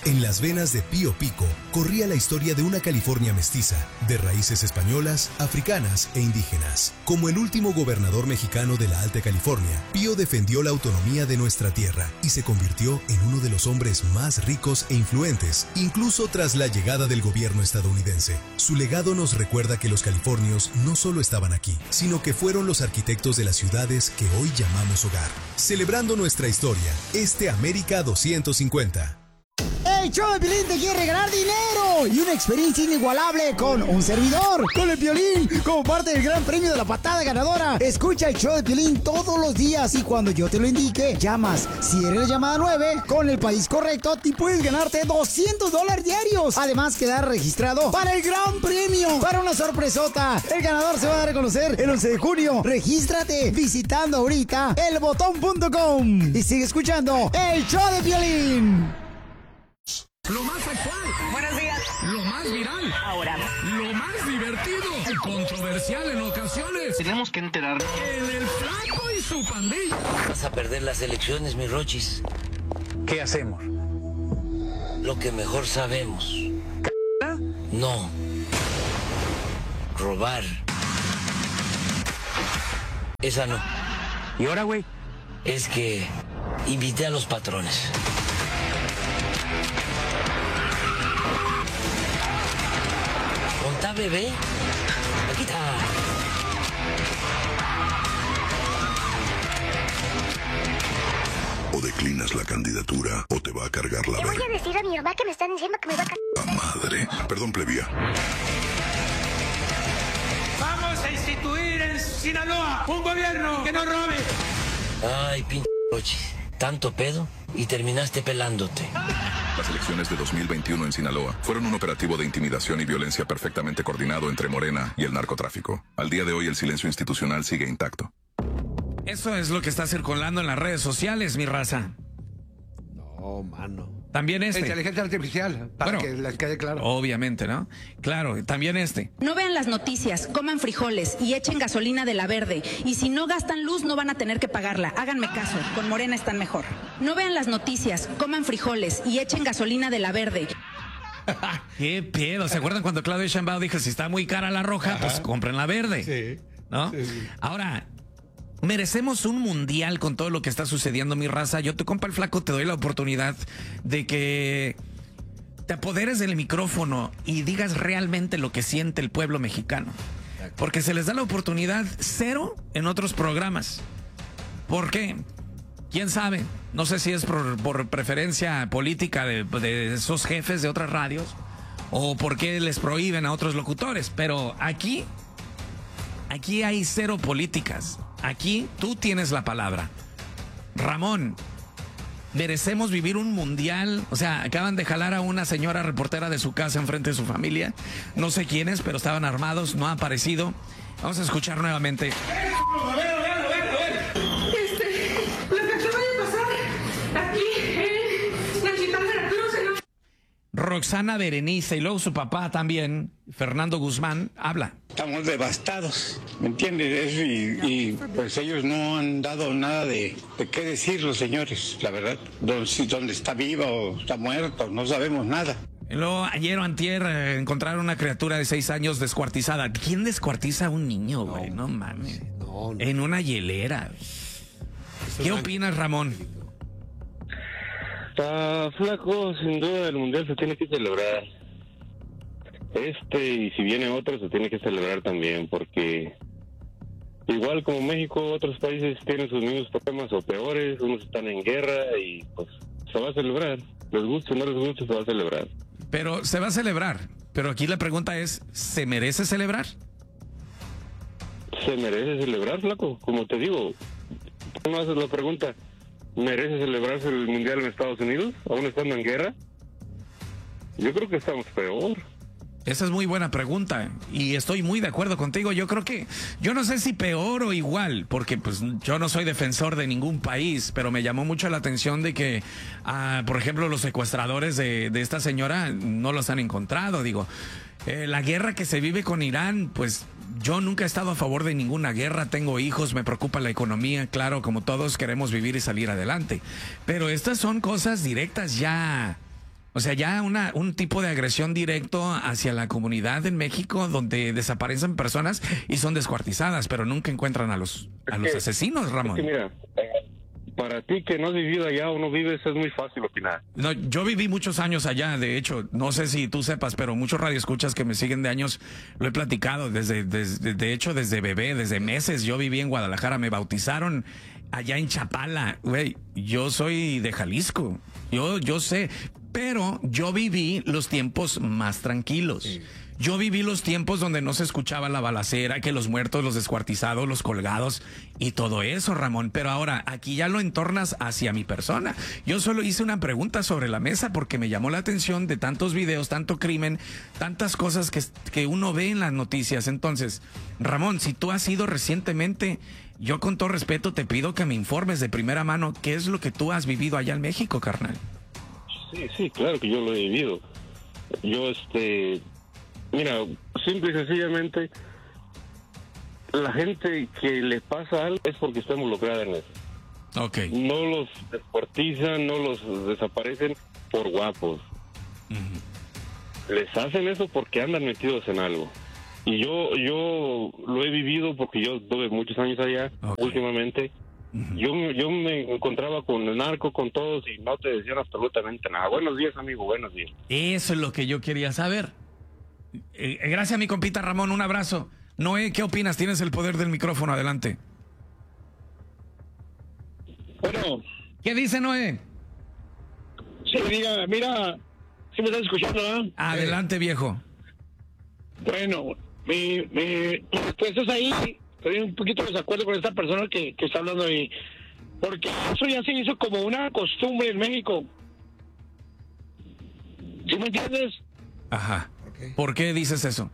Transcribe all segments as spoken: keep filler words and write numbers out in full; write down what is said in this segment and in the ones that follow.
En las venas de Pío Pico corría la historia de una California mestiza, de raíces españolas, africanas e indígenas. Como el último gobernador mexicano de la Alta California, Pío defendió la autonomía de nuestra tierra y se convirtió en uno de los hombres más ricos e influentes, incluso tras la llegada del gobierno estadounidense. Su legado nos recuerda que los californios no solo estaban aquí, sino que fueron los arquitectos de las ciudades que hoy llamamos hogar. Celebrando nuestra historia, este América doscientos cincuenta. El show de Piolín te quiere regalar dinero y una experiencia inigualable con un servidor, con el Piolín, como parte del gran premio de la patada ganadora. Escucha el show de Piolín todos los días y cuando yo te lo indique, llamas. Si eres la llamada nueve, con el país correcto, te puedes ganarte doscientos dólares diarios. Además, quedar registrado para el gran premio, para una sorpresota. El ganador se va a dar a conocer el once de junio. Regístrate visitando ahorita el botón punto com y sigue escuchando el show de Piolín. Lo más actual. Buenos días. Lo más viral. Ahora. Lo más divertido. Y controversial en ocasiones. Tenemos que enterarnos. En el Flaco y su pandilla. Vas a perder las elecciones, mi Rochis. ¿Qué hacemos? Lo que mejor sabemos. ¿C***? No. Robar. Esa no. ¿Y ahora, güey? Es que invité a los patrones. ¿Contá, bebé? Aquí está. O declinas la candidatura o te va a cargar la Le voy verga. a decir a mi mamá que me están diciendo que me va a cargar. La madre. Perdón, plebía. Vamos a instituir en Sinaloa un gobierno que no robe. Ay, pinche Rochis. Tanto pedo y terminaste pelándote. Las elecciones de dos mil veintiuno en Sinaloa fueron un operativo de intimidación y violencia perfectamente coordinado entre Morena y el narcotráfico. Al día de hoy el silencio institucional sigue intacto. Eso es lo que está circulando en las redes sociales, mi raza. No, mano. También este. Inteligencia artificial, para Bueno, que les quede claro. Obviamente, ¿no? Claro, también este. No vean las noticias, coman frijoles y echen gasolina de la verde. Y si no gastan luz, no van a tener que pagarla. Háganme caso, con Morena están mejor. No vean las noticias, coman frijoles y echen gasolina de la verde. ¿Qué pedo? ¿Se acuerdan cuando Claudia Sheinbaum dijo, si está muy cara la roja, Ajá. pues compren la verde? Sí. ¿No? Sí, sí. Ahora, merecemos un mundial con todo lo que está sucediendo, mi raza. Yo, tu compa el Flaco, te doy la oportunidad de que te apoderes del micrófono y digas realmente lo que siente el pueblo mexicano. Porque se les da la oportunidad cero en otros programas. ¿Por qué? ¿Quién sabe? No sé si es por, por preferencia política de, de esos jefes de otras radios o por qué les prohíben a otros locutores. Pero aquí, aquí hay cero políticas. Aquí tú tienes la palabra. Ramón, merecemos vivir un mundial. O sea, acaban de jalar a una señora reportera de su casa enfrente de su familia. No sé quiénes, pero estaban armados, no ha aparecido. Vamos a escuchar nuevamente. A ver, a ver, a ver, a ver. Este, lo que acaba de pasar aquí en la Ciudad de Veracruz, en la... Roxana Berenice y luego su papá también, Fernando Guzmán, habla. Estamos devastados, ¿me entiendes? Y, y pues ellos no han dado nada de, de qué decir los señores, la verdad. Dónde, si dónde está viva o está muerto, no sabemos nada. Y luego ayer o antier eh, encontraron una criatura de seis años descuartizada. ¿Quién descuartiza a un niño, güey? No, no mames. No, no. En una hielera. ¿Qué opinas, Ramón? Está flaco, sin duda el mundial se tiene que celebrar. Este, y si viene otro, se tiene que celebrar también, porque igual como México, otros países tienen sus mismos problemas o peores, unos están en guerra y pues se va a celebrar. Les guste o no les guste, se va a celebrar. Pero se va a celebrar. Pero aquí la pregunta es, ¿se merece celebrar? Se merece celebrar, flaco, como te digo. Tú me haces la pregunta, ¿merece celebrarse el mundial en Estados Unidos, aún estando en guerra? Yo creo que estamos peor. Esa es muy buena pregunta y estoy muy de acuerdo contigo. Yo creo que, yo no sé si peor o igual, porque pues yo no soy defensor de ningún país, pero me llamó mucho la atención de que, ah, por ejemplo, los secuestradores de, de esta señora no los han encontrado. Digo, eh, la guerra que se vive con Irán, pues yo nunca he estado a favor de ninguna guerra, tengo hijos, me preocupa la economía, claro, como todos queremos vivir y salir adelante. Pero estas son cosas directas ya O sea, ya una un tipo de agresión directo hacia la comunidad en México donde desaparecen personas y son descuartizadas, pero nunca encuentran a los a los asesinos, Ramón. Es que mira, para ti que no has vivido allá o no vives es muy fácil opinar. No, yo viví muchos años allá, de hecho, no sé si tú sepas, pero muchos radioescuchas que me siguen de años lo he platicado, desde, desde de hecho desde bebé, desde meses, yo viví en Guadalajara, me bautizaron allá en Chapala, güey, yo soy de Jalisco, yo, yo sé, pero yo viví los tiempos más tranquilos. Sí. Yo viví los tiempos donde no se escuchaba la balacera, que los muertos, los descuartizados, los colgados y todo eso, Ramón. Pero ahora, aquí ya lo entornas hacia mi persona. Yo solo hice una pregunta sobre la mesa porque me llamó la atención de tantos videos, tanto crimen, tantas cosas que, que uno ve en las noticias. Entonces, Ramón, si tú has ido recientemente, yo con todo respeto te pido que me informes de primera mano qué es lo que tú has vivido allá en México, carnal. Sí, sí, claro que yo lo he vivido. Yo, este... Mira, simple y sencillamente, la gente que le pasa algo es porque está involucrada en eso. Okay. No los descuartizan, no los desaparecen por guapos. Uh-huh. Les hacen eso porque andan metidos en algo. Y yo yo lo he vivido porque yo tuve muchos años allá, okay. últimamente. Uh-huh. Yo, yo me encontraba con el narco, con todos, y no te decían absolutamente nada. Buenos días, amigo, buenos días. Eso es lo que yo quería saber. Eh, gracias, mi compita Ramón, un abrazo. Noé, ¿qué opinas? Tienes el poder del micrófono, adelante. Bueno. ¿Qué dice Noé? Sí, mira, mira, si me estás escuchando, ¿eh? Adelante, viejo. Bueno, mi, mi, pues es ahí, estoy un poquito de desacuerdo con esta persona que, que está hablando ahí, porque eso ya se hizo como una costumbre en México. ¿Sí me entiendes? Ajá. ¿Por qué dices eso?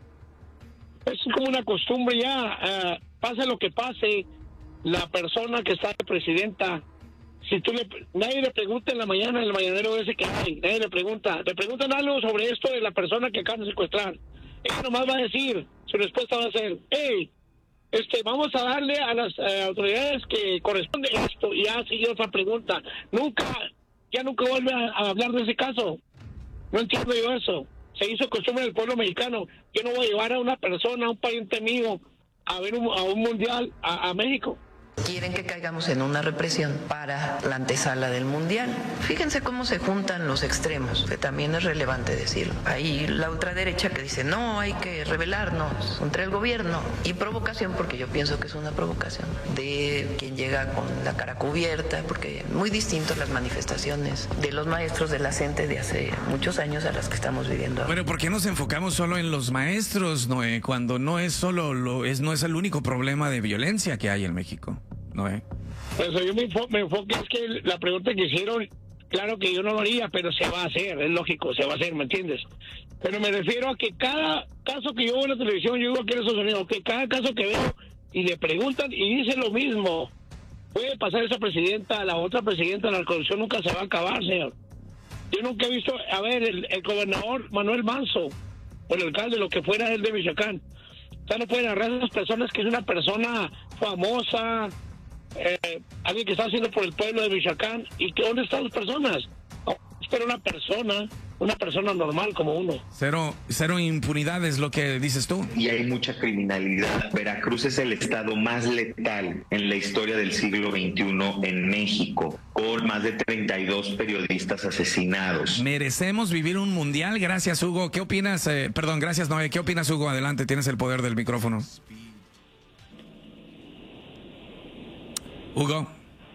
Es como una costumbre ya, uh, pase lo que pase, la persona que está de presidenta, si tú le, nadie le pregunta en la mañana, en el mañanero ese que hay, nadie le pregunta, le preguntan algo sobre esto de la persona que acaban de secuestrar, ella nomás va a decir, su respuesta va a ser, hey, este, vamos a darle a las uh, autoridades que corresponde esto, y ya sigue otra pregunta, nunca, ya nunca vuelve a, a hablar de ese caso, no entiendo yo eso. Se hizo costumbre del pueblo mexicano. Yo no voy a llevar a una persona, a un pariente mío, a ver un, a un mundial a, a México. Quieren que caigamos en una represión para la antesala del mundial. Fíjense cómo se juntan los extremos, que también es relevante decirlo. Hay la ultraderecha que dice, no, hay que rebelarnos contra el gobierno. Y provocación, porque yo pienso que es una provocación, de quien llega con la cara cubierta, porque muy distinto las manifestaciones de los maestros de la CENTE de hace muchos años a las que estamos viviendo ahora. Pero ¿por qué nos enfocamos solo en los maestros, Noé, cuando no es solo lo, es, no es el único problema de violencia que hay en México? No, ¿eh? Pues yo me, enfo me enfoque, es que la pregunta que hicieron, claro que yo no lo haría, pero se va a hacer, es lógico, se va a hacer, ¿me entiendes? Pero me refiero a que cada caso que yo veo en la televisión, yo digo aquí en Estados Unidos, que cada caso que veo y le preguntan y dicen lo mismo, puede pasar esa presidenta, la otra presidenta, la corrupción nunca se va a acabar, señor. Yo nunca he visto, a ver, el, el gobernador Manuel Manso, o el alcalde, lo que fuera él de Michoacán, o sea, no pueden agarrar a esas personas que es una persona famosa, Eh, alguien que está haciendo por el pueblo de Michoacán, y que ¿dónde están las personas? Oh, pero una persona, una persona normal como uno. Cero, cero impunidad es lo que dices tú. Y hay mucha criminalidad. Veracruz es el estado más letal en la historia del siglo veintiuno en México, con más de treinta y dos periodistas asesinados. Merecemos vivir un mundial. Gracias, Hugo. ¿Qué opinas? Eh, perdón, gracias, Noé. ¿Qué opinas, Hugo? Adelante, tienes el poder del micrófono. Hugo.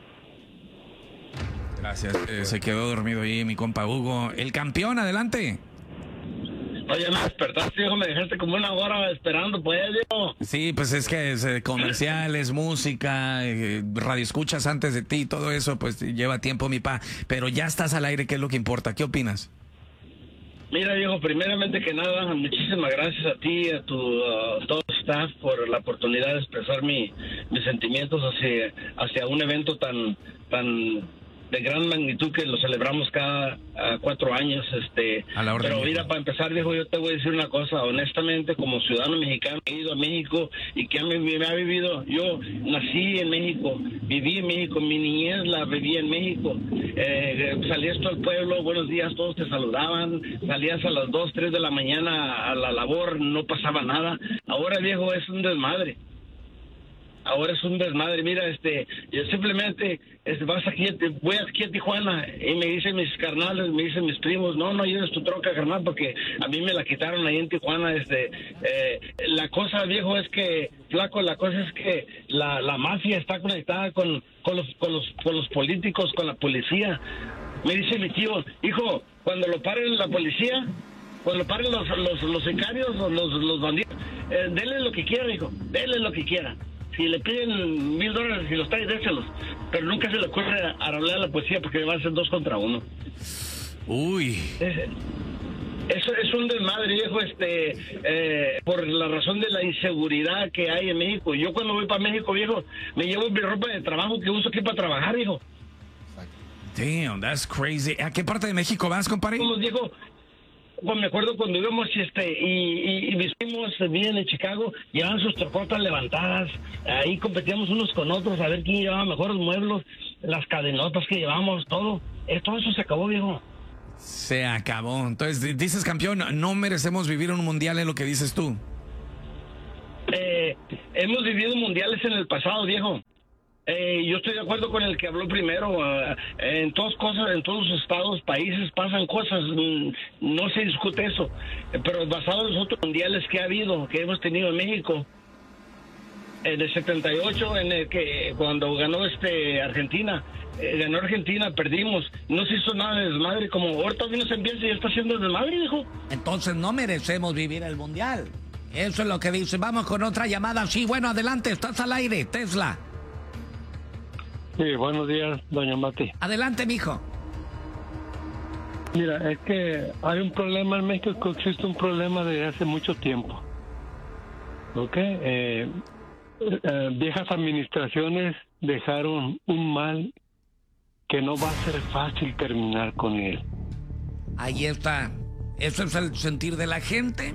Gracias. Eh, se quedó dormido ahí mi compa Hugo. El campeón, adelante. Oye, me despertaste, hijo, me dejaste como una hora esperando, pues, Diego. Sí, pues es que es, eh, comerciales, música, eh, radioescuchas antes de ti, todo eso, pues lleva tiempo, mi pa. Pero ya estás al aire, que es lo que importa. ¿Qué opinas? Mira, Diego, primeramente que nada, muchísimas gracias a ti, a tu uh, todo el staff por la oportunidad de expresar mi, mis sentimientos hacia, hacia un evento tan tan de gran magnitud que lo celebramos cada uh, cuatro años. Este, a la orden. Pero mira, para empezar, viejo, yo te voy a decir una cosa. Honestamente, como ciudadano mexicano, he ido a México y que me, me ha vivido. Yo nací en México, viví en México, mi niñez la viví en México. Eh, salías tú al pueblo, buenos días, todos te saludaban. Salías a las dos, tres de la mañana a la labor, no pasaba nada. Ahora, viejo, es un desmadre. Ahora es un desmadre. Mira, este, yo simplemente este, vas aquí, voy aquí a Tijuana y me dicen mis carnales, me dicen mis primos, no, no lleves tu troca, carnal, porque a mí me la quitaron ahí en Tijuana. Este, eh, la cosa, viejo, es que, flaco, la cosa es que la, la mafia está conectada con, con, los, con, los, con los políticos, con la policía. Me dice mi tío, hijo, cuando lo paren la policía, cuando lo paren los, los, los sicarios, los, los bandidos, eh, denle lo que quiera, hijo, denle lo que quiera. Si le piden mil dólares y los trae, déselos. Pero nunca se le ocurre a hablar a la policía porque va a ser dos contra uno. Uy. Es, eso es un desmadre, viejo, este, eh, por la razón de la inseguridad que hay en México. Yo cuando voy para México, viejo, me llevo mi ropa de trabajo que uso aquí para trabajar, viejo. Damn, that's crazy. ¿A qué parte de México vas, compadre? Como dijo, pues me acuerdo cuando íbamos este, y, y, y mis primos vivían en Chicago, llevaban sus trocotas levantadas, ahí competíamos unos con otros a ver quién llevaba mejores muebles, las cadenotas que llevábamos, todo. Eh, todo eso se acabó, viejo. Se acabó. Entonces, dices, campeón, no merecemos vivir un mundial, es lo que dices tú. Eh, hemos vivido mundiales en el pasado, viejo. Eh, yo estoy de acuerdo con el que habló primero. Uh, en todas cosas, en todos los estados, países pasan cosas, mm, no se discute eso. Eh, pero basado en los otros mundiales que ha habido, que hemos tenido en México, en el setenta y ocho, en el que cuando ganó este Argentina, eh, ganó Argentina, perdimos, no se hizo nada de desmadre. Como ahorita vino se empieza y ya está haciendo desmadre, hijo. Entonces no merecemos vivir el mundial. Eso es lo que dice. Vamos con otra llamada. Sí, bueno, adelante, estás al aire, Tesla. Sí, buenos días, doña Mati. Adelante, mijo. Mira, es que hay un problema en México, existe un problema desde hace mucho tiempo. ¿Ok? Eh, eh, viejas administraciones dejaron un mal que no va a ser fácil terminar con él. Ahí está. Eso es el sentir de la gente.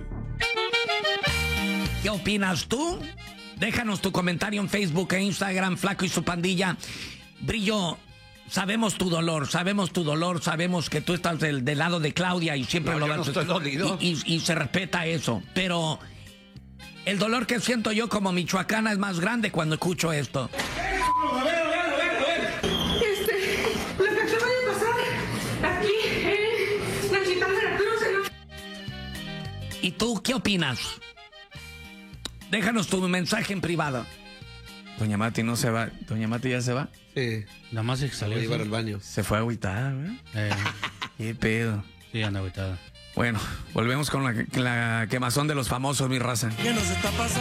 ¿Qué opinas tú? Déjanos tu comentario en Facebook e Instagram, Flaco y su pandilla. Brillo, sabemos tu dolor, sabemos tu dolor, sabemos que tú estás del, del lado de Claudia y siempre no, lo vas vas no estoy dolido. Y, y, y se respeta eso. Pero el dolor que siento yo como michoacana es más grande cuando escucho esto. A ver, a ver, a ver, a ver. Este, lo que acaba de pasar aquí en Nachitán, Veracruz. ¿Y tú qué opinas? Déjanos tu mensaje en privado. Doña Mati no se va. ¿Doña Mati ya se va? Sí. Nada más se salió. Voy a llevar al baño. Se fue agüitada, ¿verdad? Eh, ¿Qué pedo? Sí, anda agüitada. Bueno, volvemos con la, la quemazón de los famosos, mi raza. ¿Qué nos está pasando?